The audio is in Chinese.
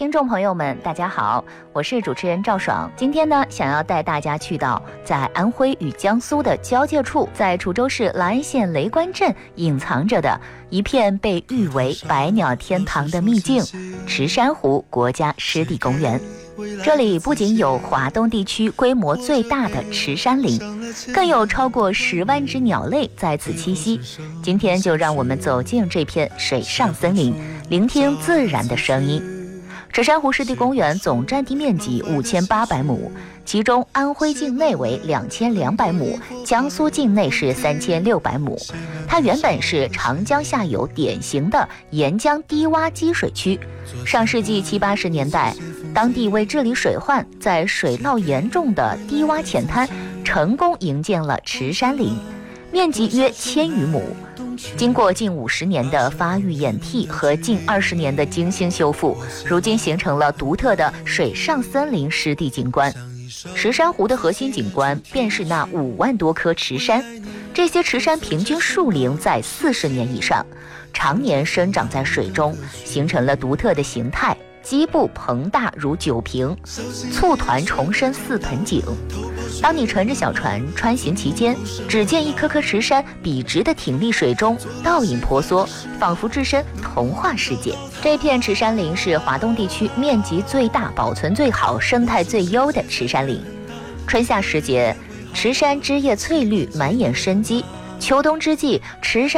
听众朋友们，大家好，我是主持人赵爽。今天呢，想要带大家去到在安徽与江苏的交界处，在滁州市兰安县雷关镇隐藏着的一片被誉为百鸟天堂的秘境——池山湖国家湿地公园。这里不仅有华东地区规模最大的池山林，更有超过10万只鸟类在此栖息。今天就让我们走进这片水上森林，聆听自然的声音。池山湖湿地公园总占地面积5800亩，其中安徽境内为2200亩，江苏境内是3600亩。它原本是长江下游典型的沿江低洼积水区。上世纪70、80年代，当地为治理水患，在水涝严重的低洼浅滩成功营建了池山林，面积约1000余亩。经过近50年的发育演替和近20年的精心修复，如今形成了独特的水上森林湿地景观。池山湖的核心景观便是那5万多棵池杉，这些池杉平均树龄在40年以上，常年生长在水中，形成了独特的形态，基部膨大如酒瓶，簇团重申似盆景。当你乘着小船穿行其间，只见一颗颗池杉笔直地挺立水中，倒影婆娑，仿佛置身童话世界。这片池杉林是华东地区面积最大、保存最好、生态最优的池杉林。春夏时节，池杉枝叶翠绿，满眼生机；秋冬之际，池杉